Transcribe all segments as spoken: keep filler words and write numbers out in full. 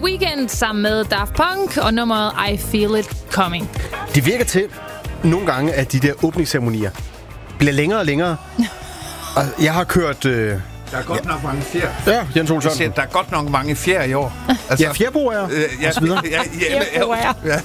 Weeknd sammen med Daft Punk og nummeret I Feel It Coming. Det virker til nogle gange, at de der åbningsceremonier bliver længere og længere. Og jeg har kørt... Øh... Der er godt ja. nok mange fjer. Ja, Jens Ole Sørensen. Der er godt nok mange fjer i år. Altså, ja, fjerbo er øh, ja, og så videre. Ja, ja, ja, ja,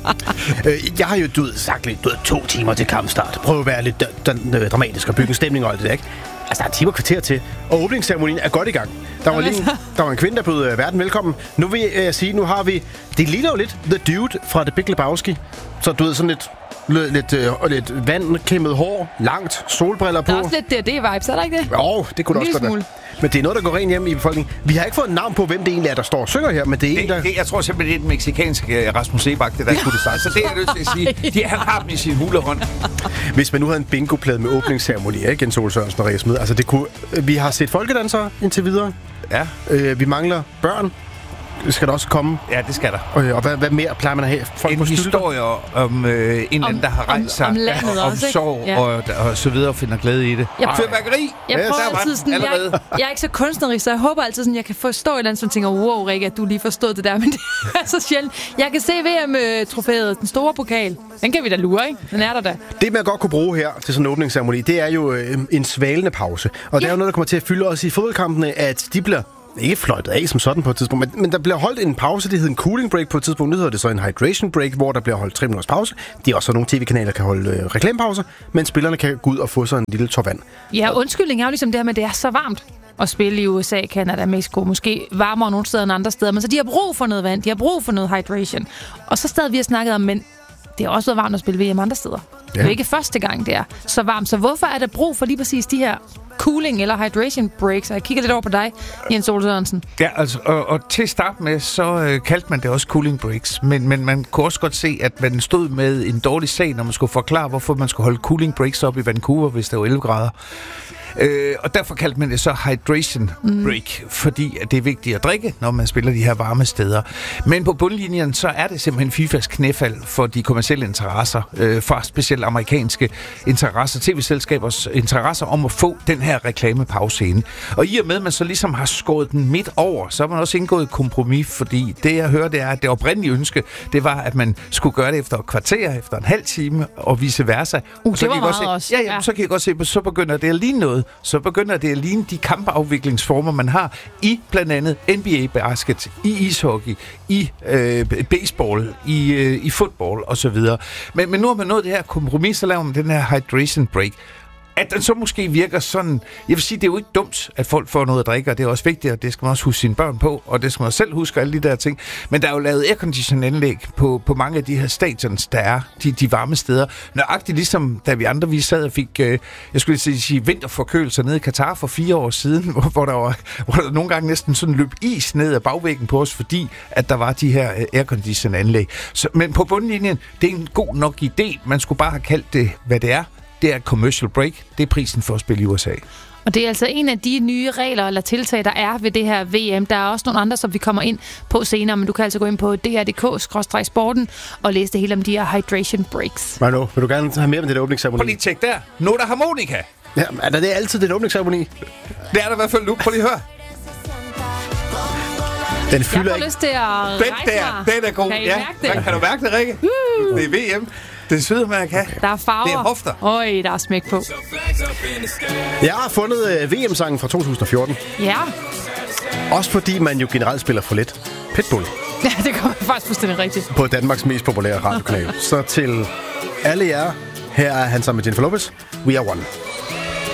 ja. Jeg har jo du ved, sagt lidt, du ved, to timer til kampstart. Prøv at være lidt d- d- dramatisk og bygge en stemning og alt det der, ikke? Altså, der er timer kvarter til, og åbningsceremonien er godt i gang. Der var, lige, der var en kvinde, der bød uh, verden velkommen. Nu vil jeg uh, sige, nu har vi... Det ligner jo lidt The Dude fra The Big Lebowski. Så du ved, sådan lidt... Lidt, øh, lidt vandkæmmet hår, langt, solbriller på. Der er også lidt D og D-vibes, er der ikke det? Jo, det kunne det også godt være. Men det er noget, der går rent hjem i befolkningen. Vi har ikke fået et navn på, hvem det egentlig er, der står og synger her, men det er det, en, der... Det, jeg tror simpelthen, det er den mexikanske Rasmus Sebak, det der kunne det sige. Så det er jeg nødt til at sige. De, han har dem i sin hulehånd. Hvis man nu havde en bingo-plade med åbningsceremoni, ikke? Jens Ole Sørensen og Rikke Smed. Altså, det kunne... Vi har set folkedansere indtil videre. Ja. Øh, vi mangler børn. Skal der også komme? Ja, det skal der. Og, og hvad, hvad mere plejer man at have? Folk en historie om øh, en anden, der har rejst sig. Om landet om, også, om sorg ja. og, og så videre og finder glæde i det. Fyrværkeri! Jeg yes, prøver altid sådan, jeg, jeg er ikke så kunstnerisk, så jeg håber altid sådan, jeg kan forstå et eller andet, som tænker, wow, Rikke, at du lige forstod det der, men det er så sjældent. Jeg kan se V M-trofæet, den store pokal. Den kan vi da lure, ikke? Den er der da. Det, man godt kunne bruge her til sådan en åbningsceremoni, det er jo øh, en svalende pause. Og ja. Det er jo noget, der kommer til at fylde os i fodboldkampene, at de bliver... ikke fløjtet af som sådan på et tidspunkt, men, men der bliver holdt en pause, det hedder en cooling break på et tidspunkt. Nu hedder det så en hydration break, hvor der bliver holdt tre minutters pause. Det er også nogle tv-kanaler, der kan holde øh, reklamepauser, men spillerne kan gå ud og få sig en lille tår vand. Ja, undskyldning er jo ligesom det her med, at det er så varmt at spille i U S A, Canada, Mexico, måske varmere nogle steder end andre steder, men så de har brug for noget vand, de har brug for noget hydration. Og så stadig vi har snakket om, men det er også været varmt at spille V M andre steder. Ja. Det er jo ikke første gang, det er så varmt. Så hvorfor er der brug for lige præcis de her cooling eller hydration breaks? Og jeg kigger lidt over på dig, Jens Ole Sørensen. Ja, altså, og, og til at starte med, så øh, kaldte man det også cooling breaks. Men, men man kunne også godt se, at man stod med en dårlig sag, når man skulle forklare, hvorfor man skulle holde cooling breaks op i Vancouver, hvis der var elleve grader. Øh, og derfor kaldte man det så hydration break, mm. fordi at det er vigtigt at drikke, når man spiller de her varme steder. Men på bundlinjen, så er det simpelthen FIFAs knæfald for de kommercielle interesser, øh, for specielt amerikanske interesser, tv-selskabers interesser om at få den her reklamepause ind. Og i og med, at man så ligesom har skåret den midt over, så har man også indgået et kompromis, fordi det, jeg hører, det er, at det oprindelige ønske, det var, at man skulle gøre det efter et kvarter, efter en halv time, og vice versa. Uh, og så det var kan meget se, også. Ja, ja, så kan jeg godt se, at så begynder det at ligne noget. Så begynder det at ligne de kampafviklingsformer, man har i blandt andet N B A-basket, i ishockey, i øh, baseball, i, øh, i football osv. Men, men nu har man nået det her kompromis, så laver man den her hydration break. At den så måske virker sådan... Jeg vil sige, det er jo ikke dumt, at folk får noget at drikke, og det er også vigtigt, og det skal man også huske sine børn på, og det skal man også selv huske, alle de der ting. Men der er jo lavet aircondition-anlæg på, på mange af de her stadions, der er de, de varme steder. Nøjagtigt ligesom, da vi andre vi sad og fik, øh, jeg skulle sige, sige vinterforkølelser nede i Katar for fire år siden, hvor, hvor, der var, hvor der nogle gange næsten sådan løb is ned ad bagvæggen på os, fordi at der var de her aircondition-anlæg. Så, men på bundlinjen, det er en god nok idé. Man skulle bare have kaldt det, hvad det er. Det er et commercial break. Det er prisen for at spille i U S A. Og det er altså en af de nye regler eller tiltag, der er ved det her V M. Der er også nogle andre, som vi kommer ind på senere, men du kan altså gå ind på d r punktum d k skråstreg sporten og læse det hele om de her hydration breaks. Manu, vil du gerne have mere med det der åbningsceremoni? Prøv lige at tjekke der. Nota harmonika. Ja, er der det altid den åbningsceremoni? Det er der i hvert fald nu. Prøv lige at høre. Den fylder jeg får ikke. lyst til at rejse den der, den er god. Kan I ja. mærke det? Kan du mærke det, Rikke? Uh. Det er V M. Det er Sydamerika. Der er farver. Det er hofter. Øj, der er smæk på. Jeg har fundet uh, V M-sangen fra to tusind og fjorten. Ja. Også fordi man jo generelt spiller for lidt Pitbull. Ja, det kommer faktisk fuldstændig rigtigt. På Danmarks mest populære radiokanal. Så til alle jer, her er han sammen med Jennifer Lopez. We are one.